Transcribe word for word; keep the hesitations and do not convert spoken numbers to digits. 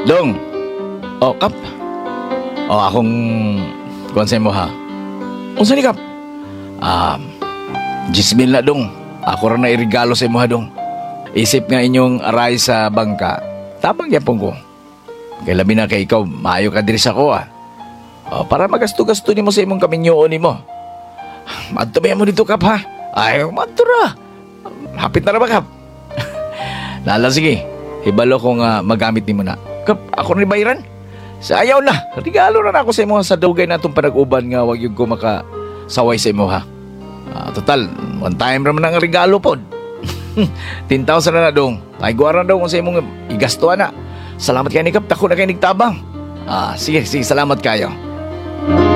Dong. Oh, Kap. Oh, akong konsay mo ha. Unsa ni Kap? Ah, Jismil na dong. Ako ra na irigalo sa imo ha dong. Isip nga inyong aray sa bangka. Tabang yapon ko. Kay labi na kay ikaw, maayo ka diri sa ko ah. Oh, para magasto-gasto nimo sa imong kaminyoon nimo. Madto ba mo dito Kap ha? Ay, madto ra. Hapit na ra ba Kap? Lala sige. Hibalo ko nga magamit nimo na. Kap, ako ni bayaran. Sayaw na. Regalo na ako sa imo sa dugay na itong panag-uban nga wag yung ko makasaway sa imo ha. Ah, total, one time raman ang regalo po. ten thousand na na dong. Ay guwaran daw kung sa imong igastuan na. Salamat kayo ni Kap. Tako na kayo nigtabang. Ah, sige, sige. Salamat kayo.